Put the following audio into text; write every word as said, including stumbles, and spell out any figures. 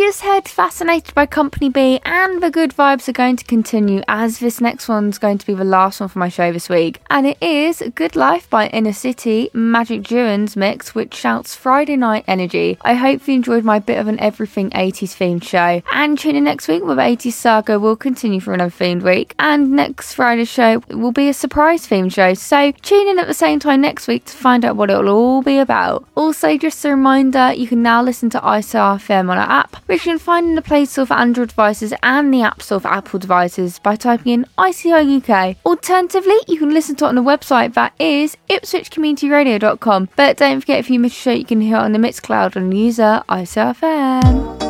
just heard Fascinated by Company B, and the good vibes are going to continue as this next one's going to be the last one for my show this week. And it is Good Life by Inner City, Magic Duran's mix, which shouts Friday night energy. I hope you enjoyed my bit of an everything eighties themed show. And tune in next week with eighties Saga will continue for another themed week. And next Friday's show will be a surprise themed show. So tune in at the same time next week to find out what it'll all be about. Also, just a reminder, you can now listen to I C R F M on our app, which you can find in the Play Store for Android devices and the App Store for Apple devices by typing in I C R U K. Alternatively, you can listen to it on the website that is ipswich community radio dot com. But don't forget, if you miss a show, you can hear it on the Mixcloud on user I C R F M.